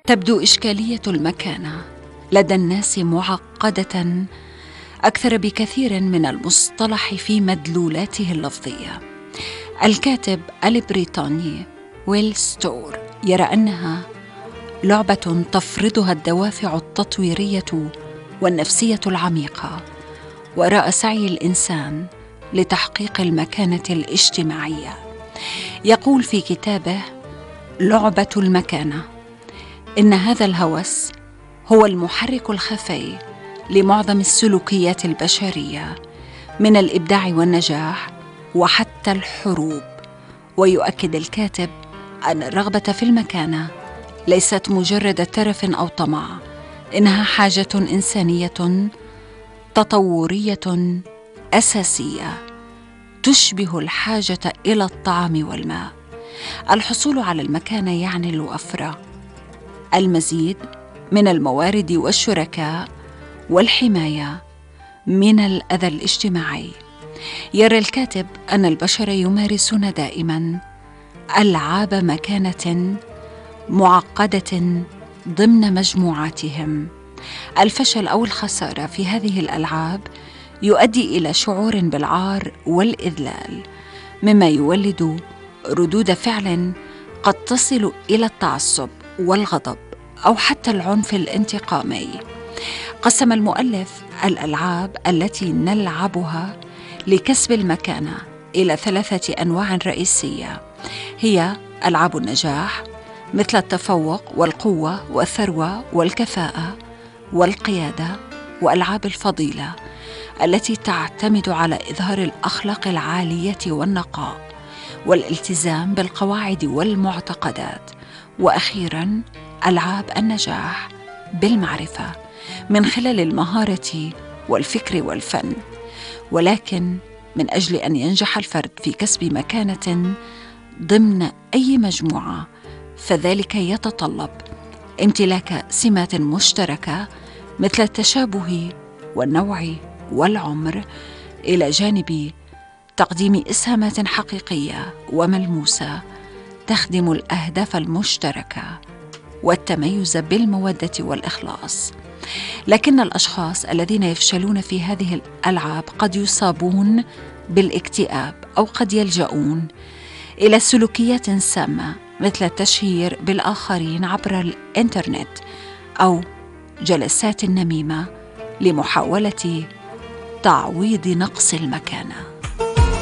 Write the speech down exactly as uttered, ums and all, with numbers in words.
تبدو إشكالية المكانة لدى الناس معقدة أكثر بكثير من المصطلح في مدلولاته اللفظية. الكاتب البريطاني ويل ستور يرى أنها لعبة تفرضها الدوافع التطويرية والنفسية العميقة وراء سعي الإنسان لتحقيق المكانة الاجتماعية. يقول في كتابه لعبة المكانة إن هذا الهوس هو المحرك الخفي لمعظم السلوكيات البشرية من الإبداع والنجاح وحتى الحروب. ويؤكد الكاتب أن الرغبة في المكانة ليست مجرد ترف أو طمع، إنها حاجة إنسانية تطورية أساسية تشبه الحاجة إلى الطعام والماء. الحصول على المكانة يعني الوفرة، المزيد من الموارد والشركاء والحماية من الأذى الاجتماعي. يرى الكاتب أن البشر يمارسون دائما ألعاب مكانة معقدة ضمن مجموعاتهم. الفشل أو الخسارة في هذه الألعاب يؤدي إلى شعور بالعار والإذلال، مما يولد ردود فعل قد تصل إلى التعصب والغضب أو حتى العنف الانتقامي. قسم المؤلف الألعاب التي نلعبها لكسب المكانة إلى ثلاثة أنواع رئيسية، هي ألعاب النجاح مثل التفوق والقوة والثروة والكفاءة والقيادة، وألعاب الفضيلة التي تعتمد على إظهار الأخلاق العالية والنقاء والالتزام بالقواعد والمعتقدات، وأخيراً ألعاب النجاح بالمعرفة من خلال المهارة والفكر والفن. ولكن من أجل أن ينجح الفرد في كسب مكانة ضمن أي مجموعة، فذلك يتطلب امتلاك سمات مشتركة مثل التشابه والنوع والعمر، إلى جانب تقديم إسهامات حقيقية وملموسة تخدم الأهداف المشتركة والتميز بالمودة والإخلاص. لكن الأشخاص الذين يفشلون في هذه الألعاب قد يصابون بالاكتئاب أو قد يلجؤون إلى سلوكيات سامة مثل التشهير بالآخرين عبر الإنترنت أو جلسات النميمة لمحاولة تعويض نقص المكانة.